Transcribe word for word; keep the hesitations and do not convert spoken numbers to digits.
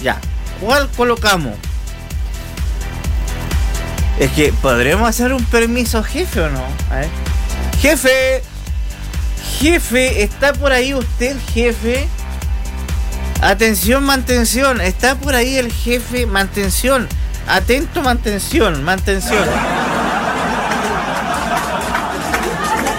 Ya, ¿cuál colocamos? Es que, ¿podremos hacer un permiso jefe o no? A ver. Jefe, jefe, ¿está por ahí usted, jefe? Atención, mantención, ¿está por ahí el jefe? Mantención, atento, mantención, mantención.